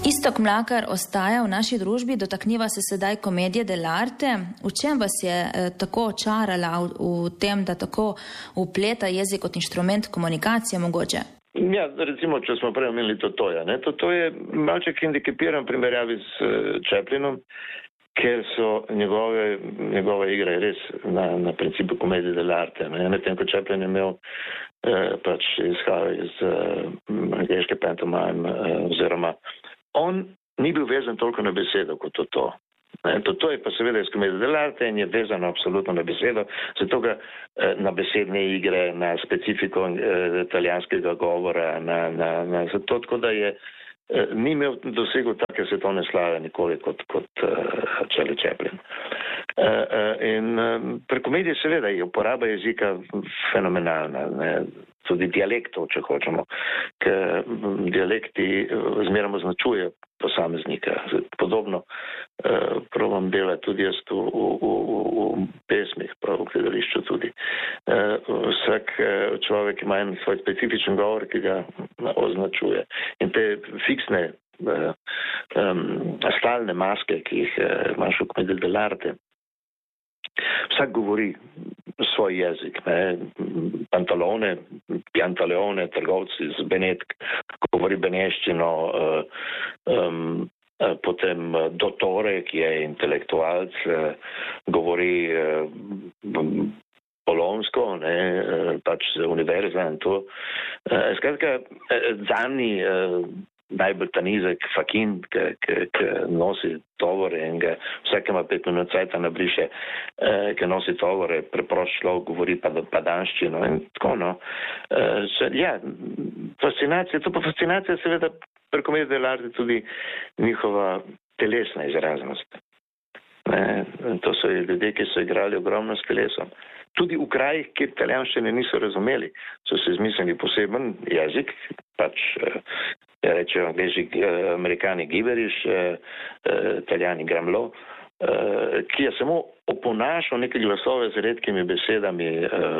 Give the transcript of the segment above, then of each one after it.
Iztok Mlakar ostaja v naši družbi, dotakniva se sedaj komedije dell'arte. V čem vas je tako očarala v tem, da tako upleta jezik kot inštrument komunikacije mogoče? Ja, recimo, če smo prej omenili Totoja. Toto je malček hendikepiran primerjavi s Chaplinom, ker so njegove igre res na principu komedije dell'arte. Medtem ko Chaplin je imel pač izhajal iz angleške pantomime oziroma on ni bil vezan toliko na besedo kot to. To je pa seveda iz komedije dell'arte in je vezano absolutno na besedo, zato ga na besedne igre, na specifiko italijanskega govora, zato tako da je ni imel dosegel take svetovne slave nikoli kot Charlie Chaplin. In pri komediji seveda je uporaba jezika fenomenalna, tudi dialektov, če hočemo, ker dialekti zmeraj označujejo posameznika. Podobno probam delati tudi jaz v pesmih, prav v gledališču tudi. Vsak človek ima en svoj specifičen govor, ki ga označuje. In te fiksne stalne maske, ki jih imaš v komediji dell'arte, vsak govori svoj jezik. Pantaleone, trgovci z Benetk, govori beneščino, potem Dottore, ki je intelektualc, govori polonsko, pač z univerza in to. Skratka, Zani, najbolj ta nizek Fakin, ki nosi tovore in ga vsake ima 5 minut cajta nabriše, ki nosi tovore, preprost človek govori padanščino in tako, Ja, fascinacija, to pa fascinacija seveda pri komediji dell'arte tudi njihova telesna izraznost. To so ljudje, ki so igrali ogromno s telesom. Tudi v krajih, kjer italijanščine niso razumeli, so se izmislili poseben jezik, pač rečejo anglezi, amerikani giberiš, italijani gramlo, ki je samo oponašal neke glasove z redkimi besedami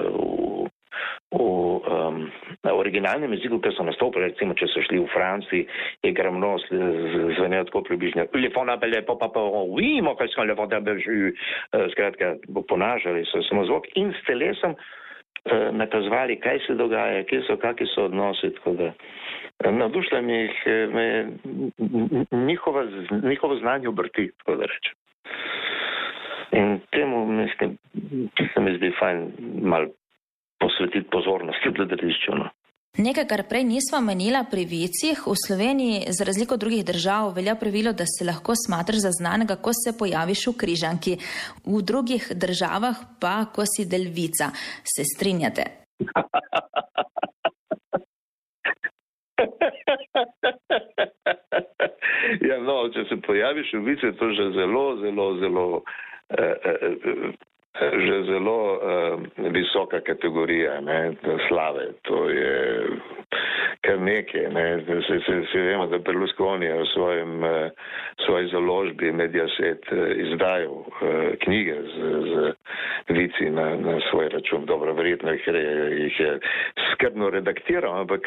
v originalnem jeziku, ker so nastopili, recimo, če so šli v Franciji, je gramlo zvenel tako približno. Skratka, oponašali so samo zvok in s telesom nakazovali, kaj se dogaja, kakvi so odnosi, tako da navdušila me je njihovo znanje obrti, tako da rečem. In temu, mislim, se mi zdi fajn malo posvetiti pozornost v gledališču. Nekaj, kar prej nisva menila pri vicih, v Sloveniji, za razliko od drugih držav, velja pravilo, da se lahko smatraš za znanega, ko se pojaviš v križanki. V drugih državah pa, ko si del vica. Se strinjate? Ja, no, če se pojaviš v vici, je to že zelo visoka kategorija slave. To je kar nekaj. Se vemo, da Berlusconi je v svoji založbi Mediaset izdajal knjige z vici na svoj račun. Dobro, verjetno jih je skrbno redaktiral, ampak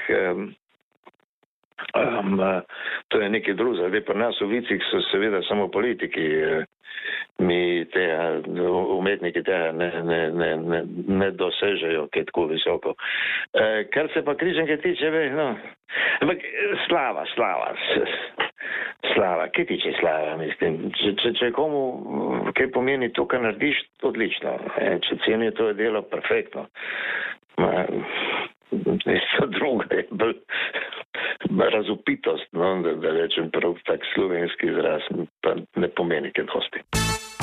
to je nekaj drugega. Zdaj pri nas v vicih so seveda samo politiki. Mi tega, umetniki tega ne dosežejo, kaj tako visoko. Kar se pa križanke tiče, ampak slava. Kaj tiče slava, mislim. Če komu kaj pomeni to, kar narediš, odlično. Če ceni to delo, perfektno. Nešto drugo je bolj razupitost, da rečem prav tak slovenski izraz, pa ne pomeni kaj dosti.